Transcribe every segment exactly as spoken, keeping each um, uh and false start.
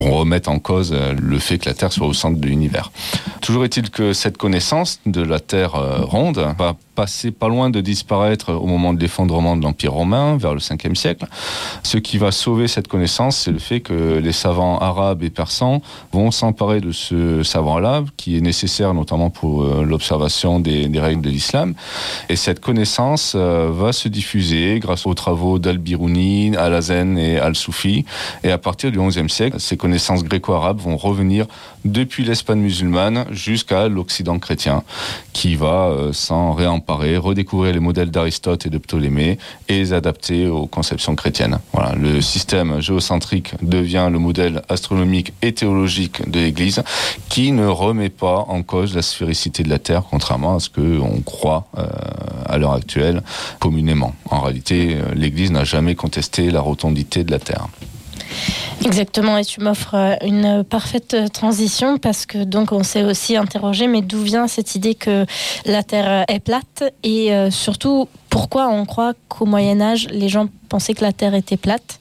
on remette en cause le fait que la Terre soit au centre de l'univers. Toujours est-il que cette connaissance de la Terre ronde va passer pas loin de disparaître au moment de l'effondrement de l'Empire romain, vers le cinquième siècle. Ce qui va sauver cette connaissance, c'est le fait que les savants arabes et persans vont s'emparer de ce savoir-là, qui est nécessaire notamment pour l'observation des, des règles de l'islam. Et cette connaissance va se diffuser grâce aux travaux d'Al-Biruni, Al-Hazen et Al-Soufi. Et à partir du onzième siècle, ces connaissances gréco-arabes vont revenir depuis l'Espagne musulmane jusqu'à l'Occident chrétien, qui va euh, s'en réemparer, redécouvrir les modèles d'Aristote et de Ptolémée et les adapter aux conceptions chrétiennes. Voilà, le système géocentrique devient le modèle astronomique et théologique de l'Église, qui ne remet pas en cause la sphéricité de la Terre, contrairement à ce qu'on croit euh, à l'heure actuelle communément. En réalité, l'Église n'a jamais contesté la rotondité de la Terre. Exactement, et tu m'offres une parfaite transition parce que donc on s'est aussi interrogé, mais d'où vient cette idée que la Terre est plate et euh, surtout pourquoi on croit qu'au Moyen-Âge les gens pensaient que la Terre était plate.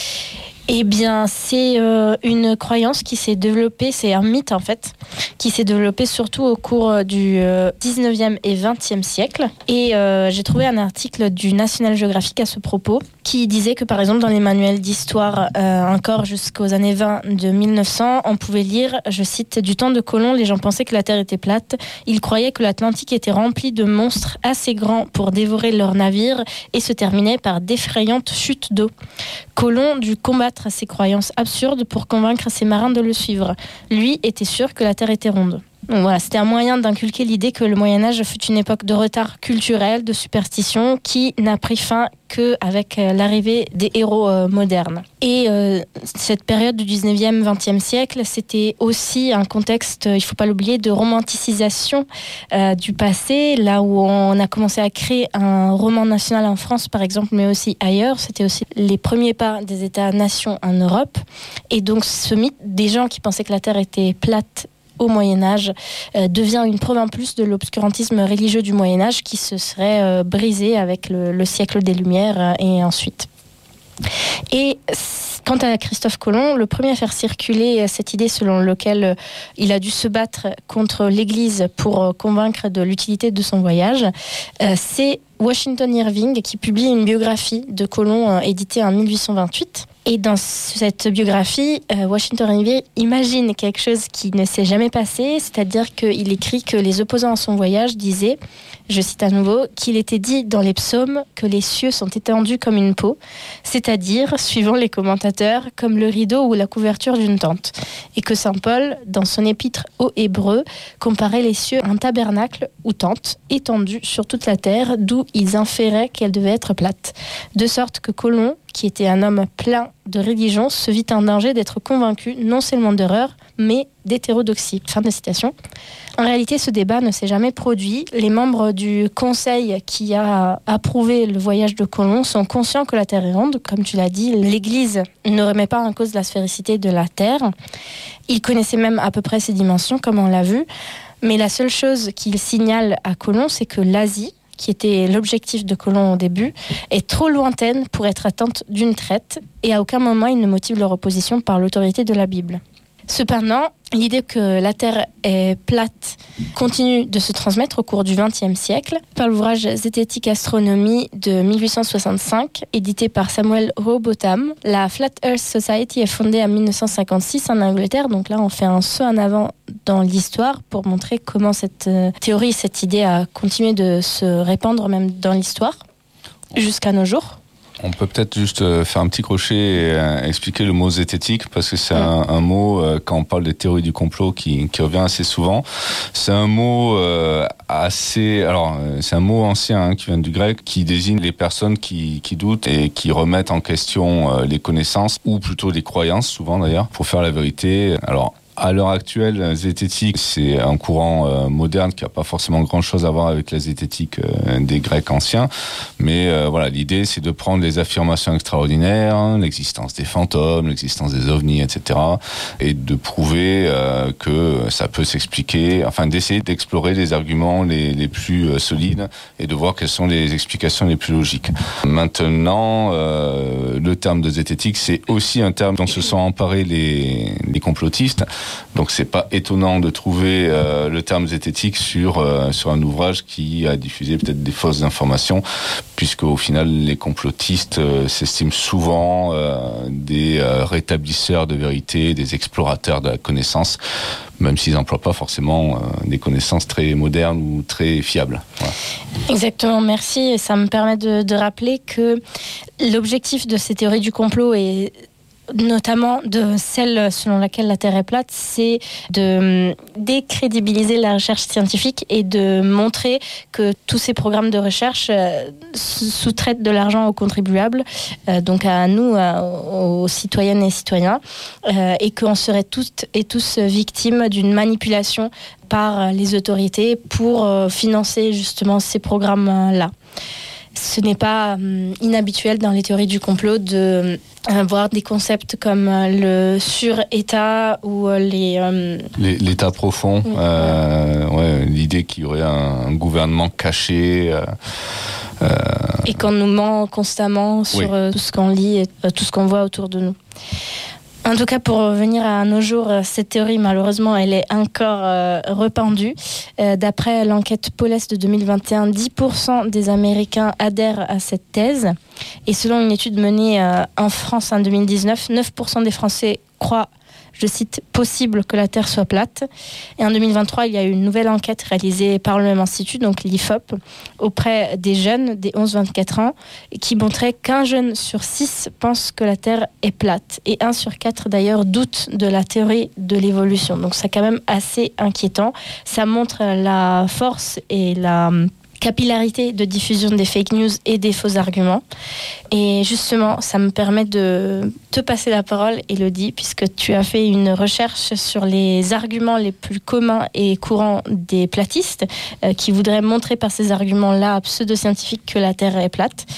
Eh bien, c'est euh, une croyance qui s'est développée, c'est un mythe en fait, qui s'est développé surtout au cours du euh, dix-neuvième et vingtième siècle. Et euh, j'ai trouvé un article du National Geographic à ce propos qui disait que par exemple dans les manuels d'histoire euh, encore jusqu'aux années vingt de mille neuf cents, on pouvait lire, je cite, « Du temps de Colomb, les gens pensaient que la Terre était plate. Ils croyaient que l'Atlantique était rempli de monstres assez grands pour dévorer leurs navires et se terminait par d'effrayantes chutes d'eau. Colomb dut combattre à ses croyances absurdes pour convaincre ses marins de le suivre. Lui était sûr que la Terre était ronde. » Donc voilà, c'était un moyen d'inculquer l'idée que le Moyen-Âge fut une époque de retard culturel, de superstition, qui n'a pris fin qu'avec l'arrivée des héros euh, modernes. Et euh, cette période du dix-neuvième vingtième siècle, c'était aussi un contexte, il ne faut pas l'oublier, de romanticisation euh, du passé, là où on a commencé à créer un roman national en France, par exemple, mais aussi ailleurs. C'était aussi les premiers pas des États-nations en Europe. Et donc ce mythe des gens qui pensaient que la Terre était plate au Moyen-Âge euh, devient une preuve en plus de l'obscurantisme religieux du Moyen-Âge qui se serait euh, brisé avec le, le siècle des Lumières euh, et ensuite. Et quant à Christophe Colomb, le premier à faire circuler cette idée selon laquelle il a dû se battre contre l'Église pour convaincre de l'utilité de son voyage, euh, c'est Washington Irving qui publie une biographie de Colomb euh, éditée en mille huit cent vingt-huit. Et dans cette biographie, euh, Washington Irving imagine quelque chose qui ne s'est jamais passé, c'est-à-dire qu'il écrit que les opposants à son voyage disaient, je cite à nouveau, qu'il était dit dans les psaumes que les cieux sont étendus comme une peau, c'est-à-dire, suivant les commentateurs, comme le rideau ou la couverture d'une tente, et que saint Paul, dans son épître aux Hébreux, comparait les cieux à un tabernacle ou tente étendue sur toute la terre, d'où ils inféraient qu'elle devait être plate. De sorte que Colomb, qui était un homme plein de religion, se vit en danger d'être convaincu non seulement d'erreur, mais d'hétérodoxie. Fin de citation. En réalité, ce débat ne s'est jamais produit. Les membres du conseil qui a approuvé le voyage de Colomb sont conscients que la Terre est ronde. Comme tu l'as dit, l'Église ne remet pas en cause la sphéricité de la Terre. Ils connaissaient même à peu près ses dimensions, comme on l'a vu. Mais la seule chose qu'il signale à Colomb, c'est que l'Asie, qui était l'objectif de Colomb au début, est trop lointaine pour être atteinte d'une traite et à aucun moment il ne motive leur opposition par l'autorité de la Bible. Cependant, l'idée que la Terre est plate continue de se transmettre au cours du vingtième siècle par l'ouvrage Zététique Astronomie de mille huit cent soixante-cinq, édité par Samuel Rowbotham. La Flat Earth Society est fondée en mille neuf cent cinquante-six en Angleterre, donc là on fait un saut en avant dans l'histoire pour montrer comment cette théorie, cette idée a continué de se répandre même dans l'histoire jusqu'à nos jours. On peut peut-être juste faire un petit crochet et euh, expliquer le mot zététique, parce que c'est un, un mot, euh, quand on parle des théories du complot, qui, qui revient assez souvent. C'est un mot euh, assez... Alors, euh, c'est un mot ancien hein, qui vient du grec, qui désigne les personnes qui, qui doutent et qui remettent en question euh, les connaissances, ou plutôt les croyances, souvent d'ailleurs, pour faire la vérité. Alors, À l'heure actuelle, la zététique, c'est un courant euh, moderne qui n'a pas forcément grand-chose à voir avec la zététique euh, des Grecs anciens. Mais euh, voilà, l'idée, c'est de prendre les affirmations extraordinaires, hein, l'existence des fantômes, l'existence des ovnis, et cetera, et de prouver euh, que ça peut s'expliquer, enfin d'essayer d'explorer les arguments les, les plus euh, solides et de voir quelles sont les explications les plus logiques. Maintenant, euh, le terme de zététique, c'est aussi un terme dont se sont emparés les, les complotistes. Donc c'est pas étonnant de trouver euh, le terme zététique sur euh, sur un ouvrage qui a diffusé peut-être des fausses informations, puisque au final les complotistes euh, s'estiment souvent euh, des euh, rétablisseurs de vérité, des explorateurs de la connaissance, même s'ils n'emploient pas forcément euh, des connaissances très modernes ou très fiables. Voilà. Exactement, merci. Et ça me permet de, de rappeler que l'objectif de ces théories du complot est notamment de celle selon laquelle la Terre est plate, c'est de décrédibiliser la recherche scientifique et de montrer que tous ces programmes de recherche euh, sous-traitent de l'argent aux contribuables, euh, donc à nous, à, aux citoyennes et citoyens, euh, et qu'on serait toutes et tous victimes d'une manipulation par les autorités pour euh, financer justement ces programmes-là. Ce n'est pas euh, inhabituel dans les théories du complot de euh, voir des concepts comme euh, le sur-État ou euh, les, euh... les... L'État profond, oui. euh, ouais, l'idée qu'il y aurait un, un gouvernement caché. Euh, euh... Et qu'on nous ment constamment sur oui. euh, tout ce qu'on lit et euh, tout ce qu'on voit autour de nous. En tout cas, pour revenir à nos jours, cette théorie, malheureusement, elle est encore euh, répandue. Euh, d'après l'enquête Poles de deux mille vingt et un, dix pour cent des Américains adhèrent à cette thèse. Et selon une étude menée euh, en France en deux mille dix-neuf, neuf pour cent des Français croient, je cite, possible que la Terre soit plate. Et en deux mille vingt-trois, il y a eu une nouvelle enquête réalisée par le même institut, donc l'I F O P, auprès des jeunes des onze à vingt-quatre ans, qui montrait qu'un jeune sur six pense que la Terre est plate. Et un sur quatre, d'ailleurs, doute de la théorie de l'évolution. Donc c'est quand même assez inquiétant. Ça montre la force et la capillarité de diffusion des fake news et des faux arguments. Et justement, ça me permet de te passer la parole, Élodie, puisque tu as fait une recherche sur les arguments les plus communs et courants des platistes, euh, qui voudraient montrer par ces arguments-là pseudo-scientifiques que la Terre est plate,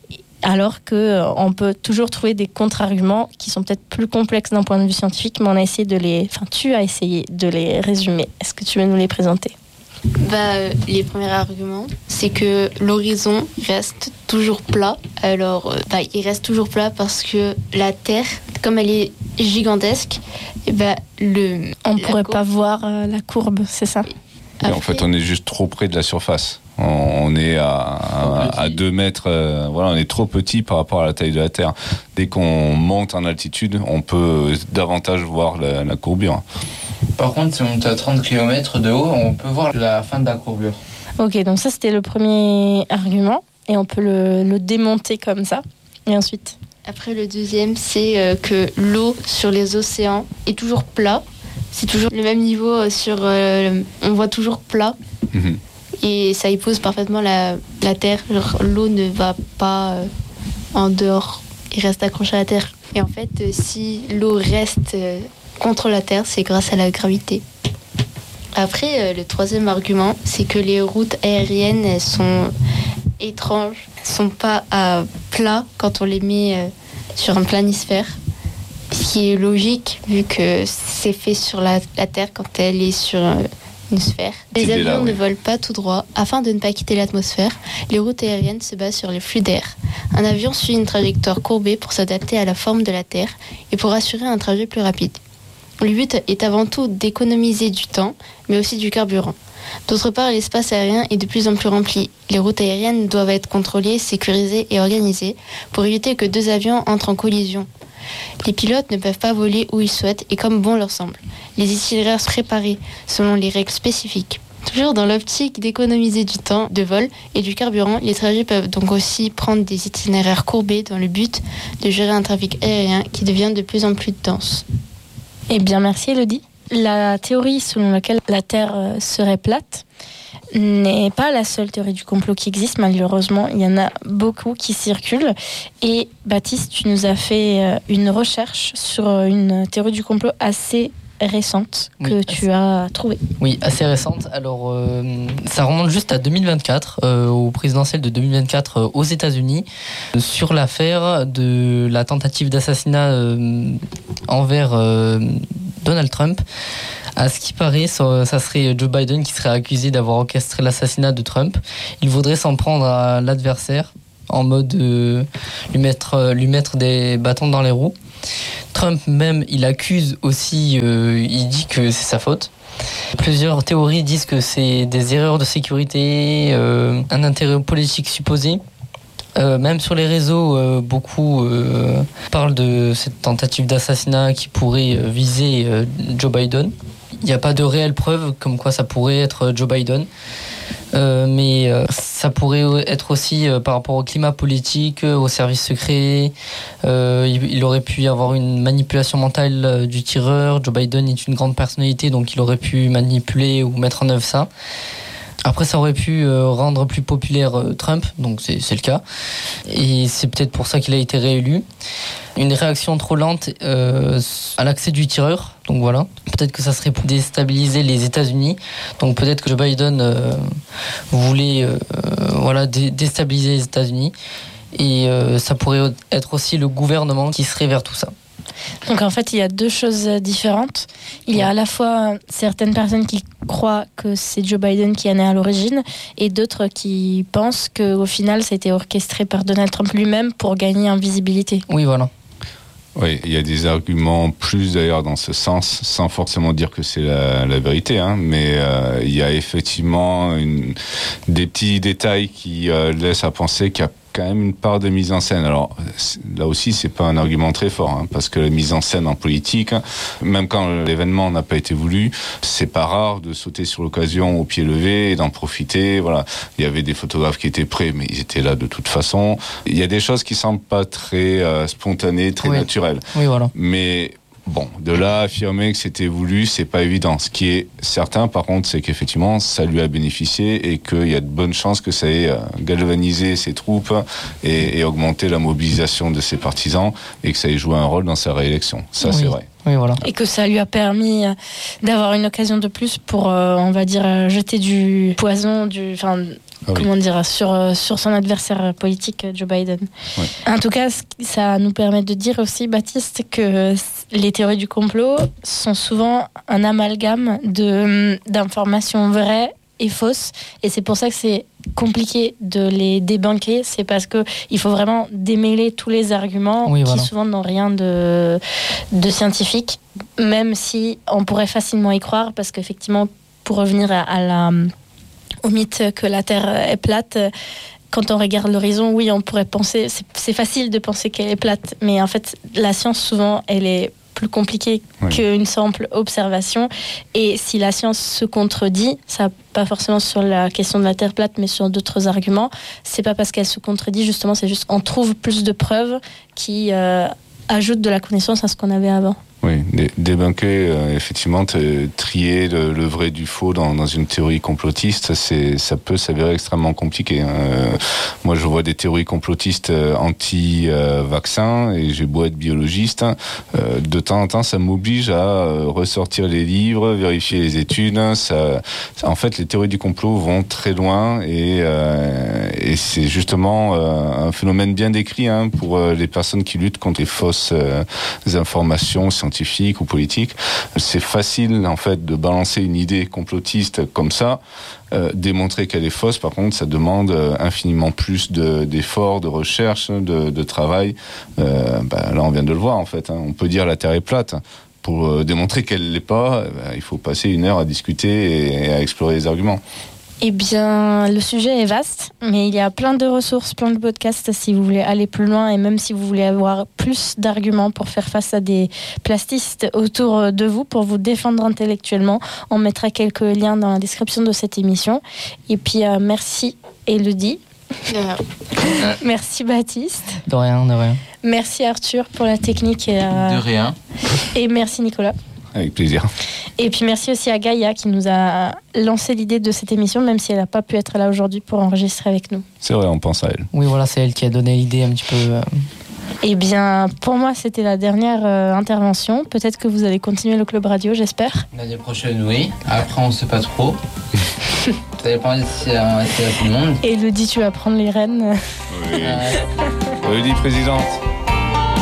alors qu'on euh, peut toujours trouver des contre-arguments qui sont peut-être plus complexes d'un point de vue scientifique, mais on a essayé de les... Enfin, tu as essayé de les résumer. Est-ce que tu veux nous les présenter ? Bah, euh, les premiers arguments, c'est que l'horizon reste toujours plat. Alors, bah, il reste toujours plat parce que la Terre, comme elle est gigantesque, et bah, le, on ne pourrait courbe... pas voir euh, la courbe, c'est ça ? Après... En fait, on est juste trop près de la surface. On est à, à, à deux mètres, euh, voilà, on est trop petit par rapport à la taille de la Terre. Dès qu'on monte en altitude, on peut davantage voir la, la courbure. Par contre, si on monte à trente kilomètres de haut, on peut voir la fin de la courbure. Ok, donc ça c'était le premier argument, et on peut le, le démonter comme ça. Et ensuite ? Après, le deuxième, c'est euh, que l'eau sur les océans est toujours plat. C'est toujours le même niveau sur... Euh, on voit toujours plat. Mm-hmm. Et ça y pose parfaitement la, la Terre. Genre, l'eau ne va pas euh, en dehors. Il reste accroché à la Terre. Et en fait, euh, si l'eau reste euh, contre la Terre, c'est grâce à la gravité. Après, euh, le troisième argument, c'est que les routes aériennes, elles sont étranges. Elles ne sont pas à plat quand on les met euh, sur un planisphère. Ce qui est logique, vu que c'est fait sur la, la Terre quand elle est sur... Euh, une sphère. Les avions là, oui. ne volent pas tout droit. Afin de ne pas quitter l'atmosphère, les routes aériennes se basent sur les flux d'air. Un avion suit une trajectoire courbée pour s'adapter à la forme de la Terre et pour assurer un trajet plus rapide. Le but est avant tout d'économiser du temps, mais aussi du carburant. D'autre part, l'espace aérien est de plus en plus rempli. Les routes aériennes doivent être contrôlées, sécurisées et organisées pour éviter que deux avions entrent en collision. Les pilotes ne peuvent pas voler où ils souhaitent et comme bon leur semble. Les itinéraires sont préparés selon les règles spécifiques. Toujours dans l'optique d'économiser du temps de vol et du carburant, les trajets peuvent donc aussi prendre des itinéraires courbés dans le but de gérer un trafic aérien qui devient de plus en plus dense. Eh bien, merci Élodie. La théorie selon laquelle la Terre serait plate n'est pas la seule théorie du complot qui existe, malheureusement. Il y en a beaucoup qui circulent. Et Baptiste, tu nous as fait une recherche sur une théorie du complot assez récente que oui, tu as trouvée. Oui, assez récente. Alors, euh, ça remonte juste à deux mille vingt-quatre, euh, au présidentiel de deux mille vingt-quatre euh, aux États-Unis, euh, sur l'affaire de la tentative d'assassinat euh, envers euh, Donald Trump. À ce qui paraît, ça, ça serait Joe Biden qui serait accusé d'avoir orchestré l'assassinat de Trump. Il voudrait s'en prendre à l'adversaire en mode euh, lui mettre, euh, lui mettre des bâtons dans les roues. Trump même, il accuse aussi, euh, il dit que c'est sa faute. Plusieurs théories disent que c'est des erreurs de sécurité, euh, un intérêt politique supposé. Euh, même sur les réseaux, euh, beaucoup euh, parlent de cette tentative d'assassinat qui pourrait euh, viser euh, Joe Biden. Il n'y a pas de réelles preuves comme quoi ça pourrait être Joe Biden. Euh, mais euh, ça pourrait être aussi euh, par rapport au climat politique, euh, aux services secrets. Euh, il, il aurait pu y avoir une manipulation mentale euh, du tireur. Joe Biden est une grande personnalité, donc il aurait pu manipuler ou mettre en œuvre ça. Après, ça aurait pu euh, rendre plus populaire euh, Trump, donc c'est, c'est le cas. Et c'est peut-être pour ça qu'il a été réélu. Une réaction trop lente euh, à l'accès du tireur, donc voilà. Peut-être que ça serait pour déstabiliser les États-Unis. Donc peut-être que Joe Biden euh, voulait euh, voilà, dé- déstabiliser les États-Unis. Et euh, ça pourrait être aussi le gouvernement qui serait vers tout ça. Donc en fait, il y a deux choses différentes. Il y a à la fois certaines personnes qui croient que c'est Joe Biden qui en est à l'origine et d'autres qui pensent qu'au final, ça a été orchestré par Donald Trump lui-même pour gagner en visibilité. Oui, voilà. Oui, il y a des arguments plus d'ailleurs dans ce sens, sans forcément dire que c'est la, la vérité, hein, mais euh, il y a effectivement une, des petits détails qui euh, laissent à penser qu'il y a quand même une part de mise en scène. Alors là aussi, c'est pas un argument très fort, hein, parce que la mise en scène en politique, même quand l'événement n'a pas été voulu, c'est pas rare de sauter sur l'occasion au pied levé et d'en profiter. Voilà, il y avait des photographes qui étaient prêts, mais ils étaient là de toute façon. Il y a des choses qui semblent pas très euh, spontanées, très oui. naturelles. Oui, voilà. Mais bon, de là à affirmer que c'était voulu, c'est pas évident. Ce qui est certain, par contre, c'est qu'effectivement, ça lui a bénéficié et qu'il y a de bonnes chances que ça ait galvanisé ses troupes et, et augmenté la mobilisation de ses partisans et que ça ait joué un rôle dans sa réélection. Ça, oui. c'est vrai. Oui, voilà. Et que ça lui a permis d'avoir une occasion de plus pour, euh, on va dire, jeter du poison, du, enfin, ah oui. comment dire, sur, sur son adversaire politique, Joe Biden. Oui. En tout cas, ça nous permet de dire aussi, Baptiste, que les théories du complot sont souvent un amalgame de, d'informations vraies et fausses. Et c'est pour ça que c'est compliqué de les débunker. C'est parce qu'il faut vraiment démêler tous les arguments oui, voilà. qui souvent n'ont rien de, de scientifique, même si on pourrait facilement y croire, parce qu'effectivement, pour revenir à, à la, au mythe que la Terre est plate, quand on regarde l'horizon, oui, on pourrait penser, c'est, c'est facile de penser qu'elle est plate, mais en fait, la science, souvent, elle est plus compliqué oui. qu'une simple observation. Et si la science se contredit, ça pas forcément sur la question de la Terre plate, mais sur d'autres arguments, c'est pas parce qu'elle se contredit, justement, c'est juste qu'on trouve plus de preuves qui euh, ajoutent de la connaissance à ce qu'on avait avant. Oui, débunker, euh, effectivement, trier le, le vrai du faux dans, dans une théorie complotiste, c'est, ça peut s'avérer extrêmement compliqué. Hein. Euh, moi, je vois des théories complotistes euh, anti-vaccins, euh, et j'ai beau être biologiste, euh, de temps en temps, ça m'oblige à euh, ressortir les livres, vérifier les études. Ça, ça, en fait, les théories du complot vont très loin, et, euh, et c'est justement euh, un phénomène bien décrit hein, pour euh, les personnes qui luttent contre les fausses euh, informations scientifiques ou politique. C'est facile en fait de balancer une idée complotiste comme ça, euh, démontrer qu'elle est fausse. Par contre, ça demande euh, infiniment plus de, d'efforts, de recherche, de, de travail. Euh, bah, là, on vient de le voir en fait. Hein. On peut dire la Terre est plate. Pour euh, démontrer qu'elle l'est pas, bah, il faut passer une heure à discuter et, et à explorer les arguments. Eh bien, le sujet est vaste, mais il y a plein de ressources, plein de podcasts si vous voulez aller plus loin et même si vous voulez avoir plus d'arguments pour faire face à des plastistes autour de vous, pour vous défendre intellectuellement. On mettra quelques liens dans la description de cette émission. Et puis, euh, merci Élodie. Merci Baptiste. De rien, de rien. Merci Arthur pour la technique. Et, euh... De rien. Et merci Nicolas. Avec plaisir. Et puis merci aussi à Gaïa qui nous a lancé l'idée de cette émission, même si elle n'a pas pu être là aujourd'hui pour enregistrer avec nous. C'est vrai, on pense à elle. Oui, voilà, c'est elle qui a donné l'idée un petit peu. Euh... Eh bien, pour moi, c'était la dernière euh, intervention. Peut-être que vous allez continuer le club radio, j'espère. L'année prochaine, oui. Après, on ne sait pas trop. Ça dépend s'il y a assez de monde. Et Elodie, tu vas prendre les rênes. Oui. Euh... Elodie, présidente.